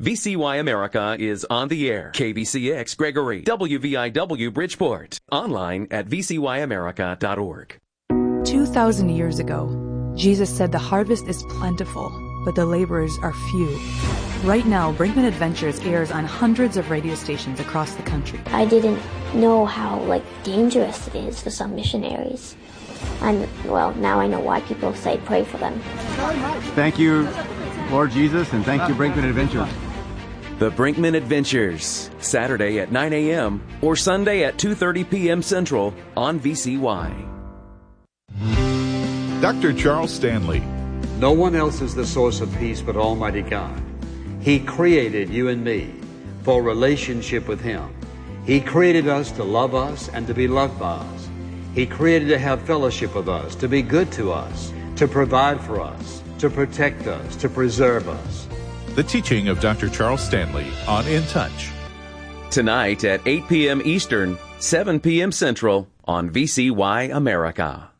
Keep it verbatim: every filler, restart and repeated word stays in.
V C Y America is on the air. K B C X Gregory, W V I W Bridgeport. Online at v c y america dot org. Two thousand years ago, Jesus said the harvest is plentiful, but the laborers are few. Right now, Brinkman Adventures airs on hundreds of radio stations across the country. I didn't know how, like, dangerous it is for some missionaries. And, well, now I know why people say pray for them. Thank you, Lord Jesus, and thank you, Brinkman Adventures. The Brinkman Adventures, Saturday at nine a.m. or Sunday at two thirty p.m. Central on V C Y. Doctor Charles Stanley. No one else is the source of peace but Almighty God. He created you and me for relationship with Him. He created us to love us and to be loved by us. He created to have fellowship with us, to be good to us, to provide for us, to protect us, to preserve us. The teaching of Doctor Charles Stanley on In Touch. Tonight at eight p.m. Eastern, seven p.m. Central on V C Y America.